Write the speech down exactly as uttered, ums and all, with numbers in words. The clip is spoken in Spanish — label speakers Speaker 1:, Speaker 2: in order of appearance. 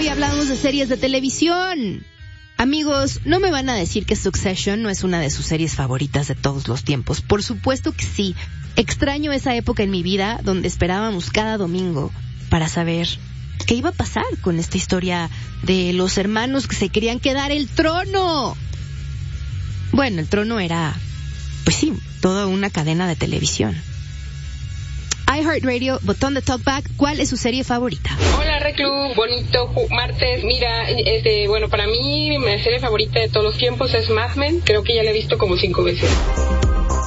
Speaker 1: Hoy hablamos de series de televisión. Amigos, no me van a decir que Succession no es una de sus series favoritas de todos los tiempos. Por supuesto que sí. Extraño esa época en mi vida donde esperábamos cada domingo para saber qué iba a pasar con esta historia de los hermanos que se querían quedar el trono. Bueno, el trono era, pues sí, toda una cadena de televisión. iHeartRadio, botón de talkback, ¿cuál es su serie favorita?
Speaker 2: Hola Reclu, bonito ju- martes. Mira, este, bueno, para mí mi serie favorita de todos los tiempos es Mad Men. Creo que ya la he visto como cinco veces.